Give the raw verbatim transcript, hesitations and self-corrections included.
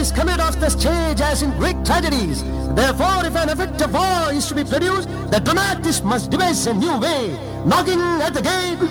is committed off the stage as in Greek tragedies. Therefore, if an effect of war is to be produced, the dramatist must devise a new way, knocking at the gate